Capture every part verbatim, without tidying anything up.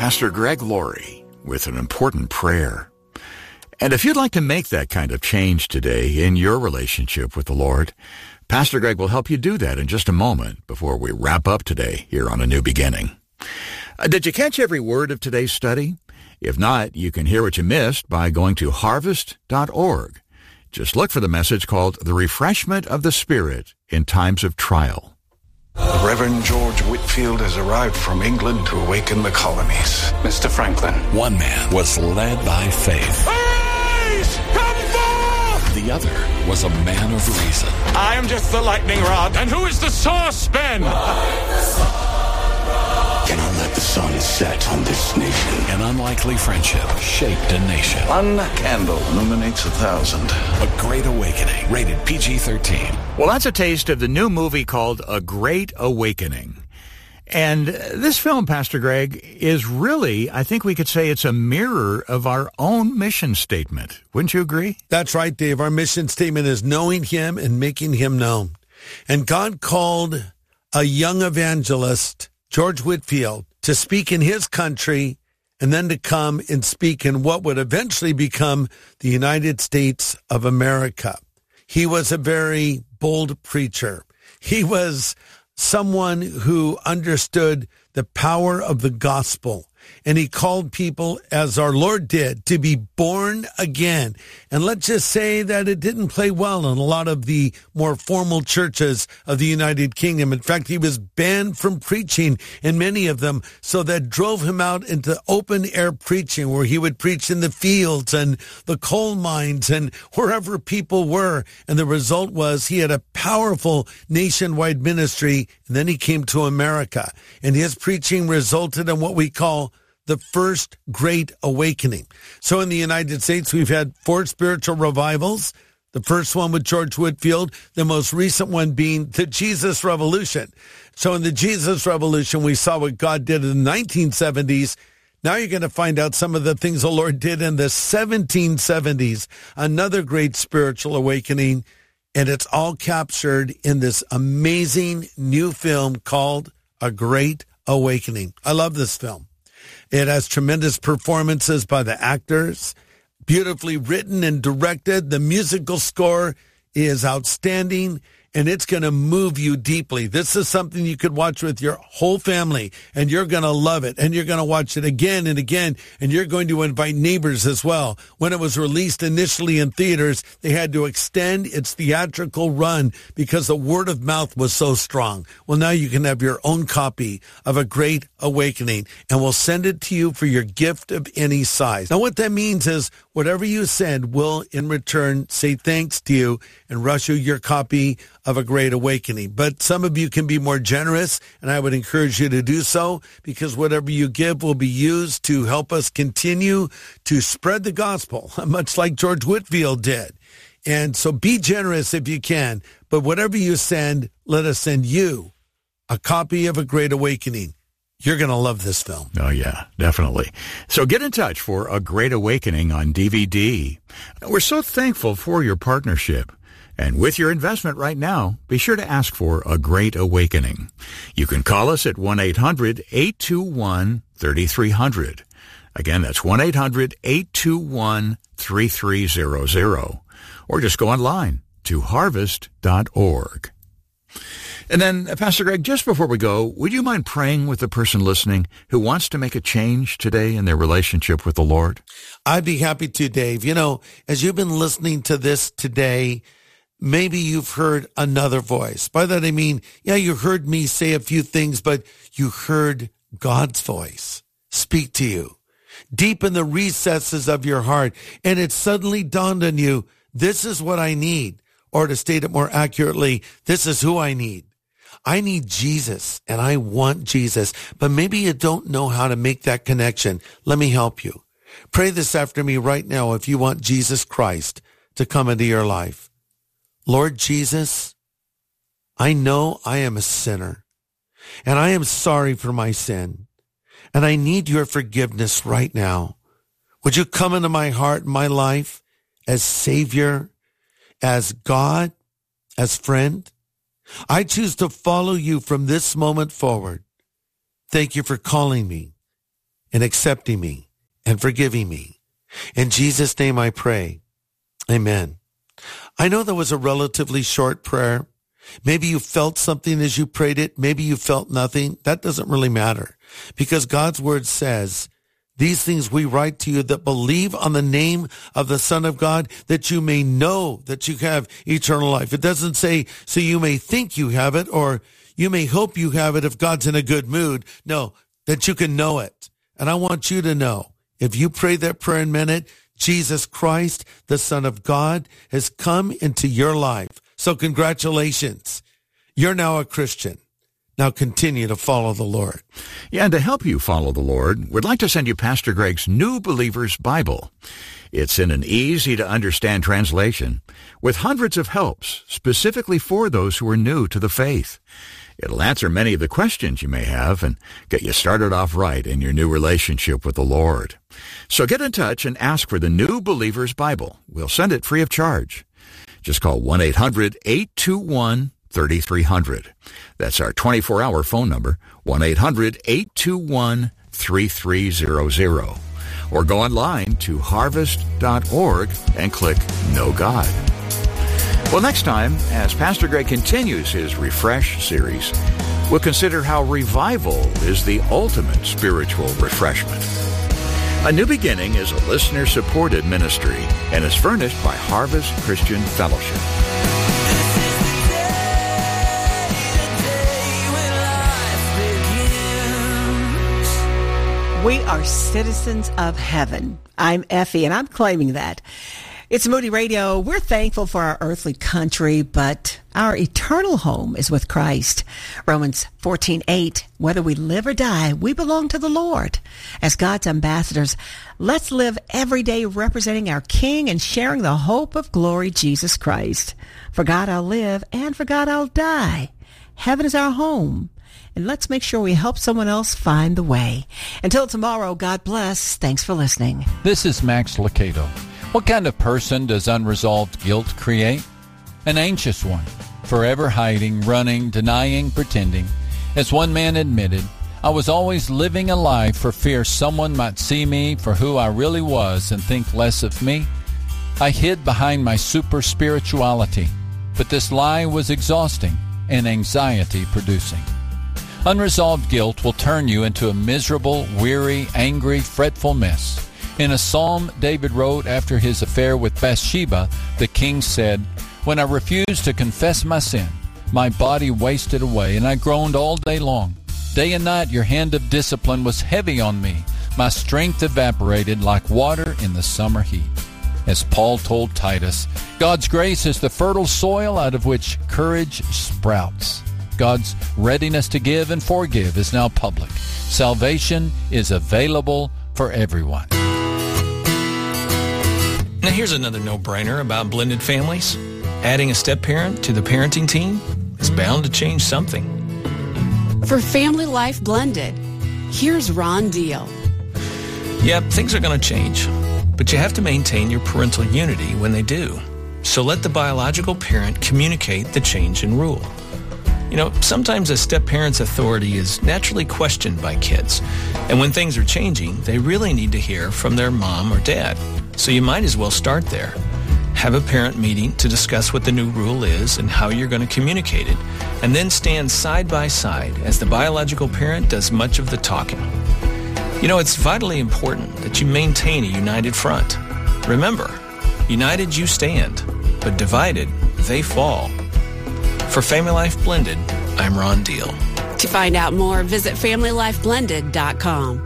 Pastor Greg Laurie with an important prayer. And if you'd like to make that kind of change today in your relationship with the Lord, Pastor Greg will help you do that in just a moment before we wrap up today here on A New Beginning. Uh, did you catch every word of today's study? If not, you can hear what you missed by going to harvest dot org. Just look for the message called The Refreshment of the Spirit in Times of Trial. The Reverend George Whitefield has arrived from England to awaken the colonies. Mister Franklin. One man was led by faith. Arise! Come forth! The other was a man of reason. I am just the lightning rod. And who is the saucepan? Cannot let the sun set on this nation. An unlikely friendship shaped a nation. One candle illuminates a thousand. A Great Awakening, rated P G thirteen. Well, that's a taste of the new movie called A Great Awakening. And this film, Pastor Greg, is really, I think we could say it's a mirror of our own mission statement. Wouldn't you agree? That's right, Dave. Our mission statement is knowing him and making him known. And God called a young evangelist, George Whitefield, to speak in his country and then to come and speak in what would eventually become the United States of America. He was a very bold preacher. He was someone who understood the power of the gospel. And he called people, as our Lord did, to be born again. And let's just say that it didn't play well in a lot of the more formal churches of the United Kingdom. In fact, he was banned from preaching in many of them, so that drove him out into open air preaching, where he would preach in the fields and the coal mines and wherever people were. And the result was he had a powerful nationwide ministry. And then he came to America, and his preaching resulted in what we call the first Great Awakening. So in the United States, we've had four spiritual revivals. The first one with George Whitefield, the most recent one being the Jesus Revolution. So in the Jesus Revolution, we saw what God did in the nineteen seventies. Now you're going to find out some of the things the Lord did in the seventeen seventies, another great spiritual awakening. And it's all captured in this amazing new film called A Great Awakening. I love this film. It has tremendous performances by the actors, beautifully written and directed. The musical score is outstanding, and it's going to move you deeply. This is something you could watch with your whole family, and you're going to love it, and you're going to watch it again and again, and you're going to invite neighbors as well. When it was released initially in theaters, they had to extend its theatrical run because the word of mouth was so strong. Well, now you can have your own copy of A Great Awakening, and we'll send it to you for your gift of any size. Now, what that means is whatever you send will, in return, say thanks to you and rush you your copy of A Great Awakening. But some of you can be more generous, and I would encourage you to do so, because whatever you give will be used to help us continue to spread the gospel, much like George Whitefield did. And so be generous if you can, but whatever you send, let us send you a copy of A Great Awakening. You're going to love this film. Oh, yeah, definitely. So get in touch for A Great Awakening on D V D. We're so thankful for your partnership. And with your investment right now, be sure to ask for A Great Awakening. You can call us at one eight hundred eight two one three three zero zero. Again, that's one eight hundred eight two one three three zero zero. Or just go online to harvest dot org. And then, Pastor Greg, just before we go, would you mind praying with the person listening who wants to make a change today in their relationship with the Lord? I'd be happy to, Dave. You know, as you've been listening to this today, maybe you've heard another voice. By that I mean, yeah, you heard me say a few things, but you heard God's voice speak to you deep in the recesses of your heart. And it suddenly dawned on you, this is what I need. Or to state it more accurately, this is who I need. I need Jesus, and I want Jesus. But maybe you don't know how to make that connection. Let me help you. Pray this after me right now if you want Jesus Christ to come into your life. Lord Jesus, I know I am a sinner, and I am sorry for my sin, and I need your forgiveness right now. Would you come into my heart and my life as Savior, as God, as friend? I choose to follow you from this moment forward. Thank you for calling me and accepting me and forgiving me. In Jesus' name I pray. Amen. I know that was a relatively short prayer. Maybe you felt something as you prayed it. Maybe you felt nothing. That doesn't really matter, because God's word says, these things we write to you that believe on the name of the Son of God, that you may know that you have eternal life. It doesn't say, so you may think you have it, or you may hope you have it if God's in a good mood. No, that you can know it. And I want you to know, if you pray that prayer and meant it, Jesus Christ, the Son of God, has come into your life. So congratulations. You're now a Christian. Now continue to follow the Lord. Yeah, and to help you follow the Lord, we'd like to send you Pastor Greg's New Believer's Bible. It's in an easy-to-understand translation with hundreds of helps specifically for those who are new to the faith. It'll answer many of the questions you may have and get you started off right in your new relationship with the Lord. So get in touch and ask for the New Believer's Bible. We'll send it free of charge. Just call one eight hundred eight two one three three zero zero. That's our twenty-four hour phone number, one eight hundred eight two one three three zero zero. Or go online to harvest dot org and click Know God. Well, next time, as Pastor Greg continues his Refresh series, we'll consider how revival is the ultimate spiritual refreshment. A New Beginning is a listener-supported ministry and is furnished by Harvest Christian Fellowship. We are citizens of heaven. I'm Effie, and I'm claiming that. It's Moody Radio. We're thankful for our earthly country, but our eternal home is with Christ. Romans fourteen eight, whether we live or die, we belong to the Lord. As God's ambassadors, let's live every day representing our King and sharing the hope of glory, Jesus Christ. For God I'll live, and for God I'll die. Heaven is our home. And let's make sure we help someone else find the way. Until tomorrow, God bless. Thanks for listening. This is Max Lucado. What kind of person does unresolved guilt create? An anxious one, forever hiding, running, denying, pretending. As one man admitted, I was always living a lie for fear someone might see me for who I really was and think less of me. I hid behind my super spirituality, but this lie was exhausting and anxiety-producing. Unresolved guilt will turn you into a miserable, weary, angry, fretful mess. In a psalm David wrote after his affair with Bathsheba, the king said, "When I refused to confess my sin, my body wasted away, and I groaned all day long. Day and night your hand of discipline was heavy on me. My strength evaporated like water in the summer heat." As Paul told Titus, God's grace is the fertile soil out of which courage sprouts. God's readiness to give and forgive is now public. Salvation is available for everyone. Now here's another no-brainer about blended families. Adding a step-parent to the parenting team is bound to change something. For Family Life Blended, here's Ron Deal. Yep, things are going to change, but you have to maintain your parental unity when they do. So let the biological parent communicate the change in rule. You know, sometimes a step-parent's authority is naturally questioned by kids. And when things are changing, they really need to hear from their mom or dad. So you might as well start there. Have a parent meeting to discuss what the new rule is and how you're going to communicate it. And then stand side by side as the biological parent does much of the talking. You know, it's vitally important that you maintain a united front. Remember, united you stand, but divided they fall. For Family Life Blended, I'm Ron Deal. To find out more, visit family life blended dot com.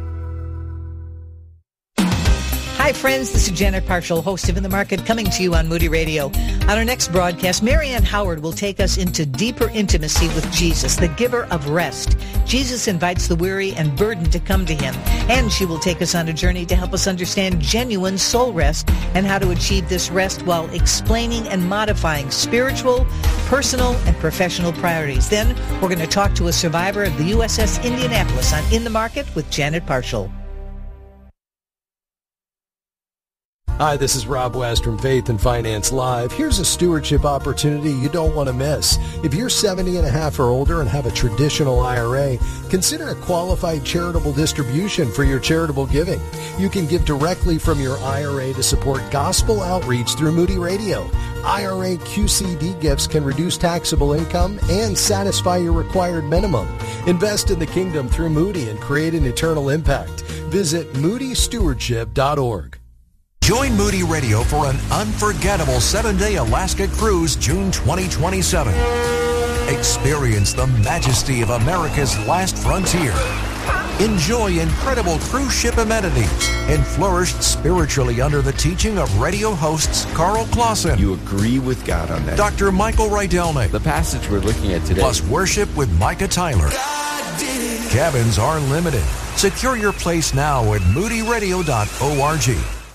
Hi, friends. This is Janet Parshall, host of In the Market, coming to you on Moody Radio. On our next broadcast, Marianne Howard will take us into deeper intimacy with Jesus, the giver of rest. Jesus invites the weary and burdened to come to him, and she will take us on a journey to help us understand genuine soul rest and how to achieve this rest while explaining and modifying spiritual, personal, and professional priorities. Then we're going to talk to a survivor of the U S S Indianapolis on In the Market with Janet Parshall. Hi, this is Rob West from Faith and Finance Live. Here's a stewardship opportunity you don't want to miss. If you're seventy and a half or older and have a traditional I R A, consider a qualified charitable distribution for your charitable giving. You can give directly from your I R A to support gospel outreach through Moody Radio. I R A Q C D gifts can reduce taxable income and satisfy your required minimum. Invest in the kingdom through Moody and create an eternal impact. Visit moody stewardship dot org. Join Moody Radio for an unforgettable seven-day Alaska cruise June twenty twenty-seven. Experience the majesty of America's last frontier. Enjoy incredible cruise ship amenities and flourish spiritually under the teaching of radio hosts Carl Clausen. You agree with God on that. Doctor Michael Rydelnik. The passage we're looking at today. Plus worship with Micah Tyler. Cabins are limited. Secure your place now at moody radio dot org.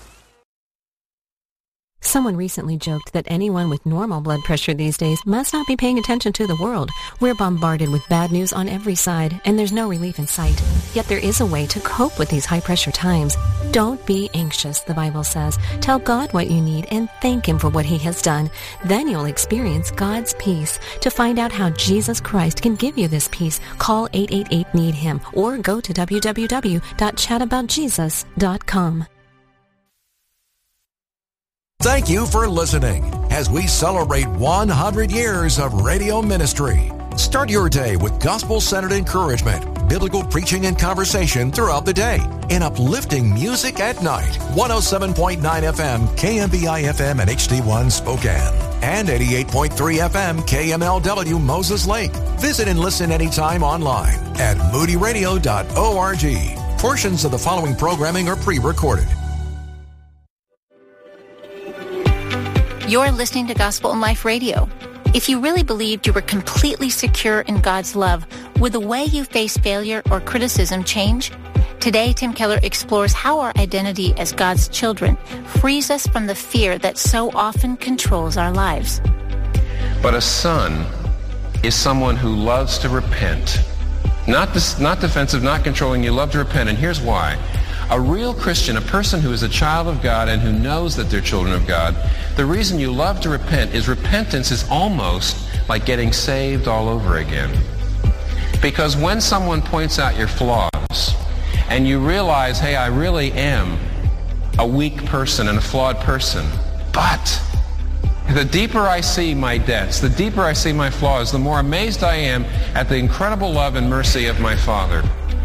Someone recently joked that anyone with normal blood pressure these days must not be paying attention to the world. We're bombarded with bad news on every side, and there's no relief in sight. Yet there is a way to cope with these high-pressure times. Don't be anxious, the Bible says. Tell God what you need and thank Him for what He has done. Then you'll experience God's peace. To find out how Jesus Christ can give you this peace, call eight eight eight, need him or go to w w w dot chat about jesus dot com. Thank you for listening as we celebrate one hundred years of radio ministry. Start your day with gospel-centered encouragement, biblical preaching and conversation throughout the day, and uplifting music at night. one oh seven point nine F M, K M B I F M and H D one Spokane, and eighty-eight point three F M, K M L W Moses Lake. Visit and listen anytime online at moody radio dot org. Portions of the following programming are pre-recorded. You're listening to Gospel in Life Radio. If you really believed you were completely secure in God's love, would the way you face failure or criticism change? Today, Tim Keller explores how our identity as God's children frees us from the fear that so often controls our lives. But a son is someone who loves to repent. Not, dis- not defensive, not controlling. You love to repent, and here's why. A real Christian, a person who is a child of God and who knows that they're children of God, the reason you love to repent is repentance is almost like getting saved all over again. Because when someone points out your flaws and you realize, hey, I really am a weak person and a flawed person, but the deeper I see my debts, the deeper I see my flaws, the more amazed I am at the incredible love and mercy of my Father.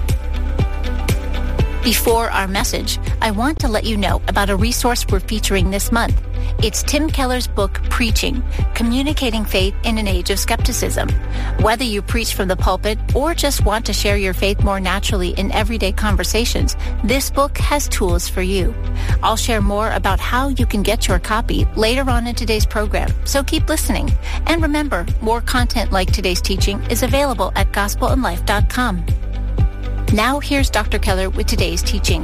Before our message, I want to let you know about a resource we're featuring this month. It's Tim Keller's book, Preaching, Communicating Faith in an Age of Skepticism. Whether you preach from the pulpit or just want to share your faith more naturally in everyday conversations, this book has tools for you. I'll share more about how you can get your copy later on in today's program, so keep listening. And remember, more content like today's teaching is available at gospel in life dot com. Now here's Doctor Keller with today's teaching.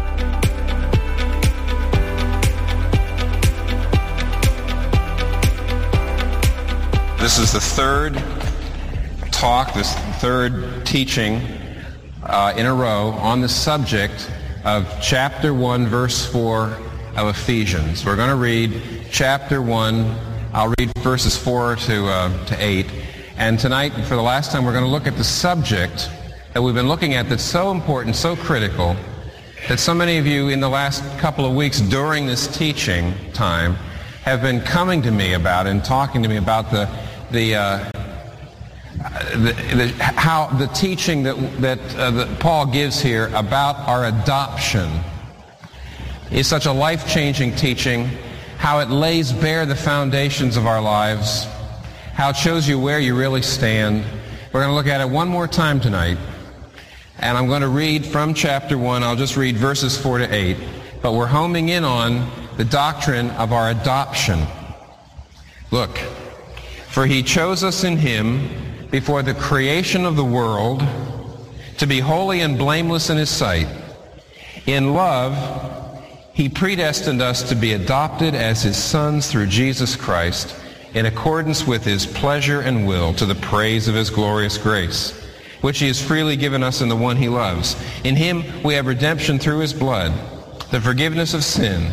This is the third talk, this third teaching uh, in a row on the subject of chapter one, verse four of Ephesians. We're going to read chapter one. I'll read verses four to, uh, to eight. And tonight, for the last time, we're going to look at the subject that we've been looking at that's so important, so critical, that so many of you in the last couple of weeks during this teaching time have been coming to me about and talking to me about the the, uh, the, the how the teaching that that, uh, that Paul gives here about our adoption is such a life-changing teaching, how it lays bare the foundations of our lives, how it shows you where you really stand. We're going to look at it one more time tonight. And I'm going to read from chapter one. I'll just read verses four to eight. But we're homing in on the doctrine of our adoption. Look, for he chose us in him before the creation of the world to be holy and blameless in his sight. In love, he predestined us to be adopted as his sons through Jesus Christ in accordance with his pleasure and will to the praise of his glorious grace, which he has freely given us in the one he loves. In him we have redemption through his blood, the forgiveness of sins.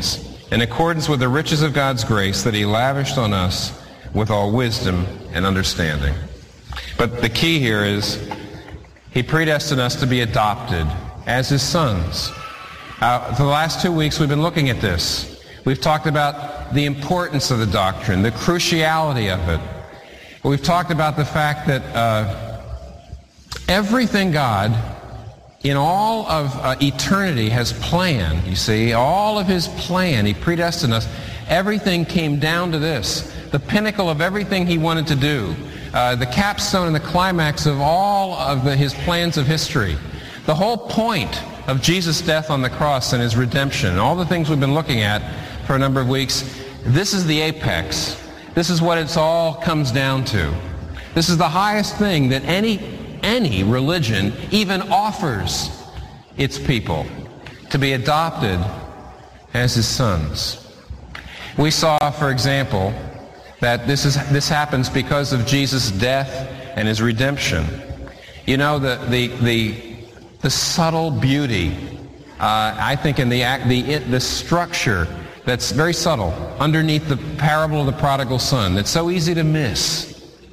in accordance with the riches of God's grace that he lavished on us with all wisdom and understanding. But the key here is he predestined us to be adopted as his sons. Uh, for the last two weeks we've been looking at this. We've talked about the importance of the doctrine, the cruciality of it. We've talked about the fact that uh, everything God in all of uh, eternity has planned, you see, all of his plan, he predestined us. Everything came down to this, the pinnacle of everything he wanted to do, uh, the capstone and the climax of all of the, his plans of history. The whole point of Jesus' death on the cross and his redemption, all the things we've been looking at for a number of weeks, this is the apex. This is what it's all comes down to. This is the highest thing that any any religion even offers its people, to be adopted as his sons. We saw, for example, that this is this happens because of Jesus' death and his redemption. You know, the the the, the subtle beauty, uh, I think, in the act, the it, the structure that's very subtle underneath the parable of the prodigal son, that's so easy to miss,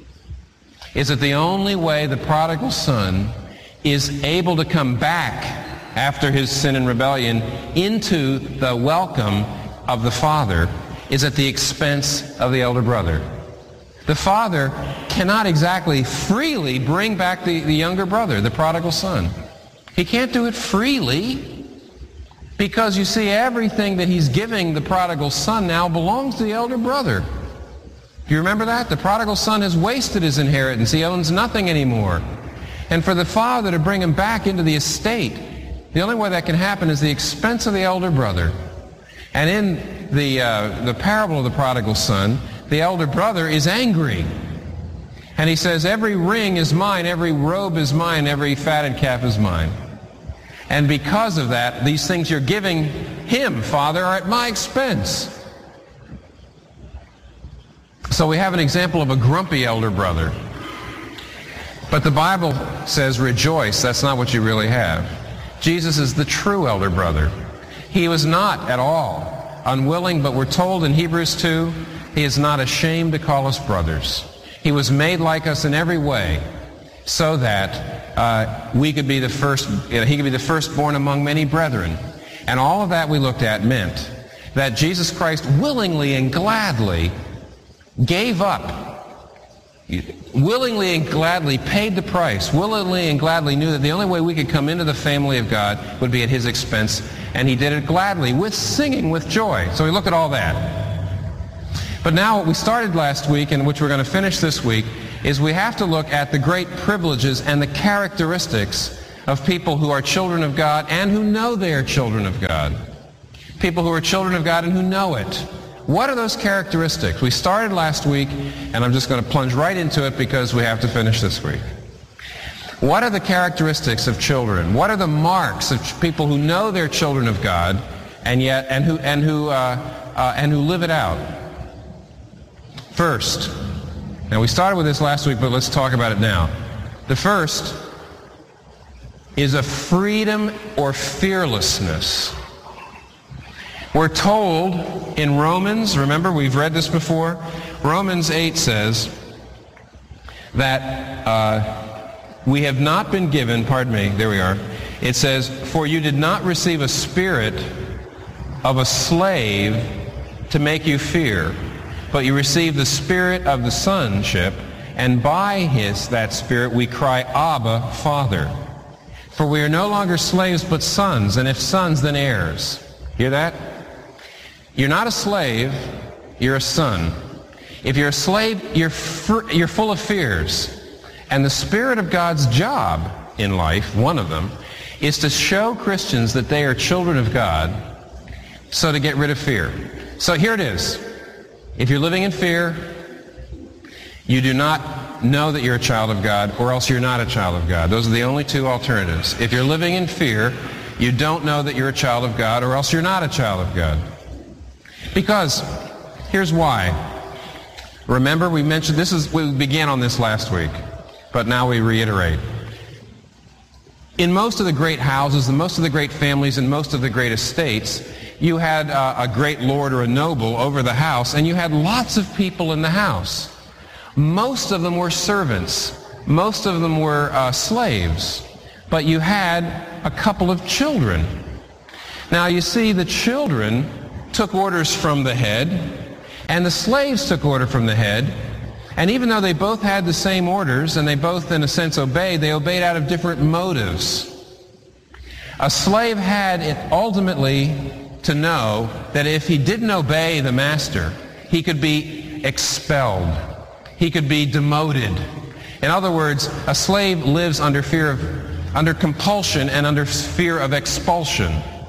is that the only way the prodigal son is able to come back after his sin and rebellion into the welcome of the father is at the expense of the elder brother. The father cannot exactly freely bring back the, the younger brother, the prodigal son. He can't do it freely because, you see, everything that he's giving the prodigal son now belongs to the elder brother. Do you remember that? The prodigal son has wasted his inheritance. He owns nothing anymore. And for the father to bring him back into the estate, the only way that can happen is the expense of the elder brother. And in the, uh, the parable of the prodigal son, the elder brother is angry. And he says, every ring is mine, every robe is mine, every fatted calf is mine. And because of that, these things you're giving him, Father, are at my expense. So we have an example of a grumpy elder brother. But the Bible says rejoice. That's not what you really have. Jesus is the true elder brother. He was not at all unwilling, but we're told in Hebrews two, he is not ashamed to call us brothers. He was made like us in every way so that uh, we could be the first, you know, he could be the firstborn among many brethren. And all of that we looked at meant that Jesus Christ willingly and gladly gave up, willingly and gladly paid the price, willingly and gladly knew that the only way we could come into the family of God would be at his expense, and he did it gladly, with singing, with joy. So we look at all that. But now what we started last week, and which we're going to finish this week, is we have to look at the great privileges and the characteristics of people who are children of God and who know they are children of God. People who are children of God and who know it. What are those characteristics? We started last week, and I'm just going to plunge right into it because we have to finish this week. What are the characteristics of children? What are the marks of people who know they're children of God and yet and who and who uh, uh, and who live it out? First, now we started with this last week, but let's talk about it now. The first is a freedom or fearlessness. We're told in Romans, remember we've read this before, Romans eight says that uh, we have not been given, pardon me, there we are, it says, for you did not receive a spirit of a slave to make you fear, but you received the spirit of the sonship, and by his, that spirit, we cry, Abba, Father. For we are no longer slaves but sons, and if sons, then heirs. Hear that? You're not a slave, you're a son. If you're a slave, you're, fr- you're full of fears. And the Spirit of God's job in life, one of them, is to show Christians that they are children of God, so to get rid of fear. So here it is. If you're living in fear, you do not know that you're a child of God, or else you're not a child of God. Those are the only two alternatives. If you're living in fear, you don't know that you're a child of God, or else you're not a child of God. Because, here's why. Remember, we mentioned, this is, we began on this last week, but now we reiterate. In most of the great houses, and most of the great families, and most of the great estates, you had uh, a great lord or a noble over the house, and you had lots of people in the house. Most of them were servants. Most of them were uh, slaves. But you had a couple of children. Now, you see, the children took orders from the head, and the slaves took order from the head. And even though they both had the same orders, and they both, in a sense, obeyed, they obeyed out of different motives. A slave had it ultimately to know that if he didn't obey the master, he could be expelled. He could be demoted. In other words, a slave lives under fear of, under compulsion and under fear of expulsion.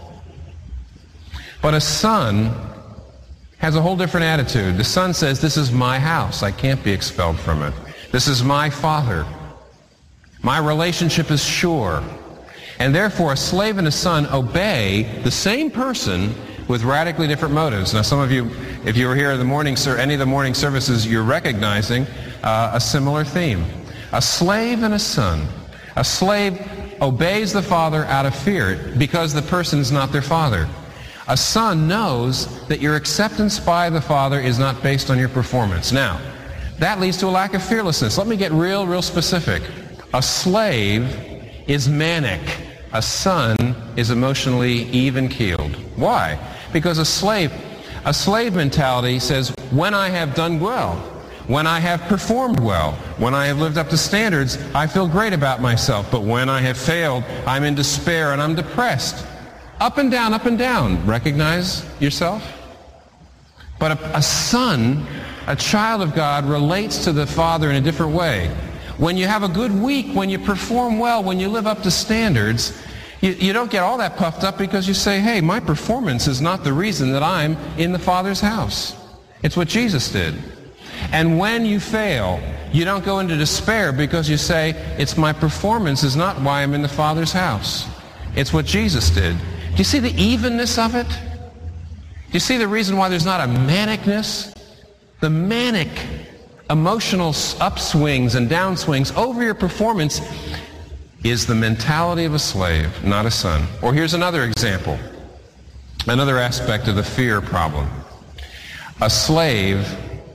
But a son has a whole different attitude. The son says, this is my house. I can't be expelled from it. This is my father. My relationship is sure. And therefore, a slave and a son obey the same person with radically different motives. Now, some of you, if you were here in the morning, sir, any of the morning services, you're recognizing uh, a similar theme. A slave and a son. A slave obeys the father out of fear because the person is not their father. A son knows that your acceptance by the father is not based on your performance. Now, that leads to a lack of fearlessness. Let me get real, real specific. A slave is manic. A son is emotionally even-keeled. Why? Because a slave, a slave mentality says, when I have done well, when I have performed well, when I have lived up to standards, I feel great about myself. But when I have failed, I'm in despair and I'm depressed. Up and down, up and down. Recognize yourself? But a, a son, a child of God, relates to the father in a different way. When you have a good week, when you perform well, when you live up to standards, you, you don't get all that puffed up because you say, hey, my performance is not the reason that I'm in the Father's house. It's what Jesus did. And when you fail, you don't go into despair because you say, it's my performance is not why I'm in the Father's house. It's what Jesus did. Do you see the evenness of it? Do you see the reason why there's not a manicness? The manic emotional upswings and downswings over your performance is the mentality of a slave, not a son. Or here's another example, another aspect of the fear problem. A slave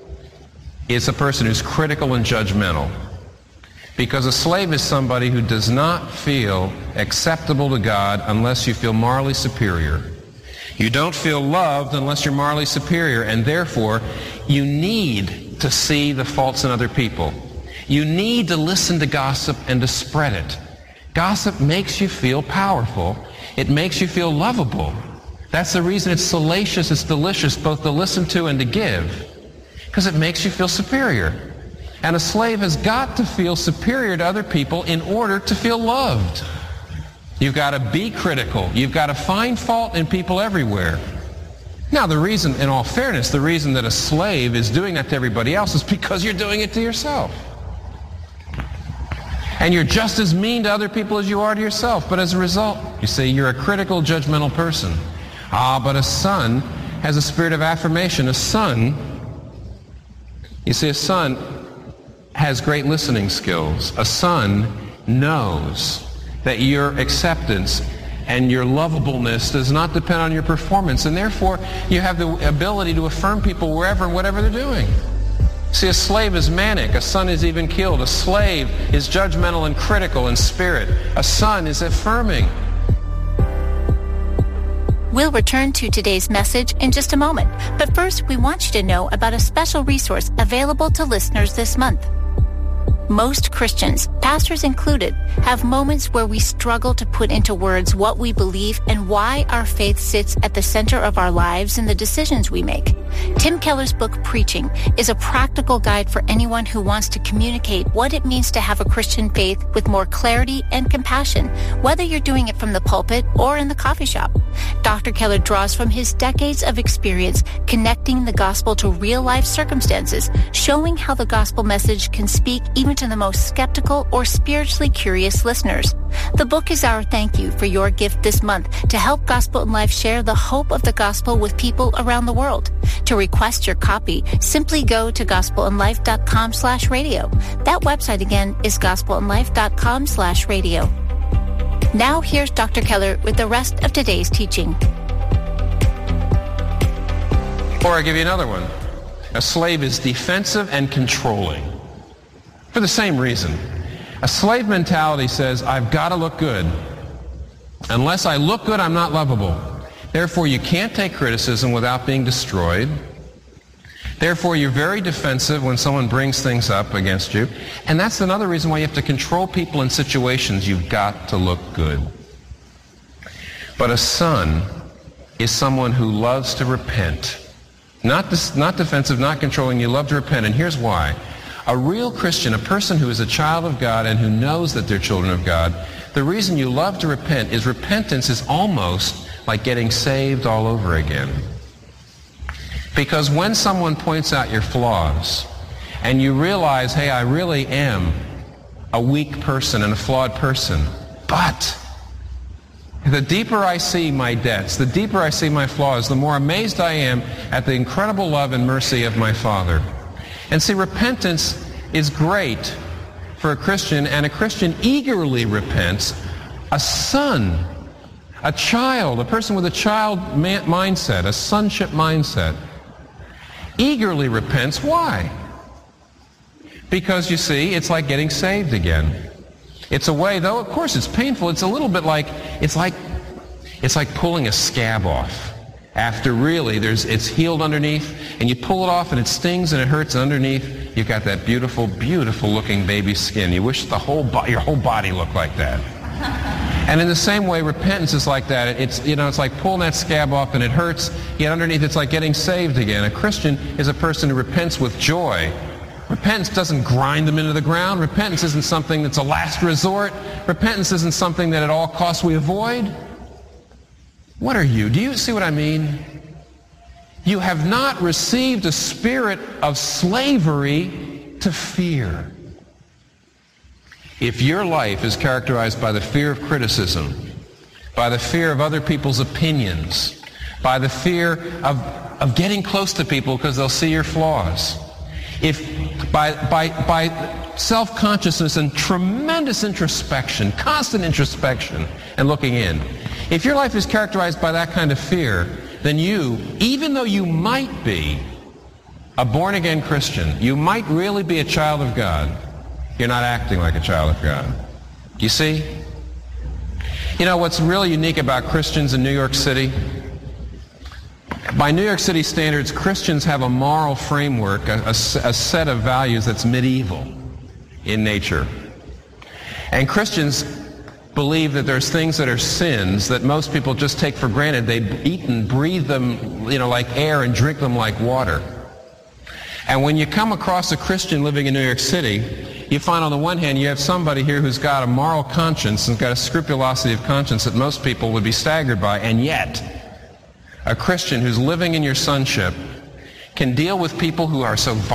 is a person who's critical and judgmental, because a slave is somebody who does not feel acceptable to God unless you feel morally superior. You don't feel loved unless you're morally superior, and therefore you need to see the faults in other people. You need to listen to gossip and to spread it. Gossip makes you feel powerful. It makes you feel lovable. That's the reason it's salacious, it's delicious, both to listen to and to give, because it makes you feel superior. And a slave has got to feel superior to other people in order to feel loved. You've got to be critical. You've got to find fault in people everywhere. Now, the reason, in all fairness, the reason that a slave is doing that to everybody else is because you're doing it to yourself. And you're just as mean to other people as you are to yourself. But as a result, you say you're a critical, judgmental person. Ah, but a son has a spirit of affirmation. A son, you see, a son has great listening skills. A son knows that your acceptance and your lovableness does not depend on your performance, and therefore you have the ability to affirm people wherever and whatever they're doing. See, a slave is manic. A son is even killed. A slave is judgmental and critical in spirit. A son is affirming. We'll return to today's message in just a moment. But first, we want you to know about a special resource available to listeners this month. Most Christians, pastors included, have moments where we struggle to put into words what we believe and why our faith sits at the center of our lives and the decisions we make. Tim Keller's book, Preaching, is a practical guide for anyone who wants to communicate what it means to have a Christian faith with more clarity and compassion, whether you're doing it from the pulpit or in the coffee shop. Doctor Keller draws from his decades of experience connecting the gospel to real-life circumstances, showing how the gospel message can speak even to the most skeptical or spiritually curious listeners. The book is our thank you for your gift this month to help Gospel in Life share the hope of the gospel with people around the world. To request your copy, simply go to gospelinlife.com slash radio. That website again is gospelinlife.com slash radio. Now here's Doctor Keller with the rest of today's teaching. Or I give you another one. A slave is defensive and controlling. For the same reason. A slave mentality says, I've got to look good. Unless I look good, I'm not lovable. Therefore, you can't take criticism without being destroyed. Therefore, you're very defensive when someone brings things up against you. And that's another reason why you have to control people in situations. You've got to look good. But a son is someone who loves to repent. Not, dis- not defensive, not controlling. You love to repent. And here's why. A real Christian, a person who is a child of God and who knows that they're children of God, the reason you love to repent is repentance is almost like getting saved all over again. Because when someone points out your flaws and you realize, hey, I really am a weak person and a flawed person, but the deeper I see my debts, the deeper I see my flaws, the more amazed I am at the incredible love and mercy of my Father. And see, repentance is great for a Christian, and a Christian eagerly repents. A son, a child, a person with a child man- mindset, a sonship mindset, eagerly repents. Why? Because, you see, it's like getting saved again. It's a way, though, of course, it's painful. It's a little bit like, it's like, it's like pulling a scab off. After really, there's, it's healed underneath, and you pull it off, and it stings, and it hurts, and underneath, you've got that beautiful, beautiful-looking baby skin. You wish the whole bo- your whole body looked like that. And in the same way, repentance is like that. It's, you know, it's like pulling that scab off, and it hurts, yet underneath, it's like getting saved again. A Christian is a person who repents with joy. Repentance doesn't grind them into the ground. Repentance isn't something that's a last resort. Repentance isn't something that at all costs we avoid. What are you? Do you see what I mean? You have not received a spirit of slavery to fear. If your life is characterized by the fear of criticism, by the fear of other people's opinions, by the fear of, of getting close to people because they'll see your flaws, if by, by, by self-consciousness and tremendous introspection, constant introspection and looking in, if your life is characterized by that kind of fear, then you, even though you might be a born-again Christian, you might really be a child of God, you're not acting like a child of God. You see? You know what's really unique about Christians in New York City? By New York City standards, Christians have a moral framework, a, a, a set of values that's medieval in nature. And Christians believe that there's things that are sins that most people just take for granted. They eat and breathe them, you know, like air and drink them like water. And when you come across a Christian living in New York City, you find on the one hand you have somebody here who's got a moral conscience and got a scrupulosity of conscience that most people would be staggered by, and yet a Christian who's living in your sonship can deal with people who are so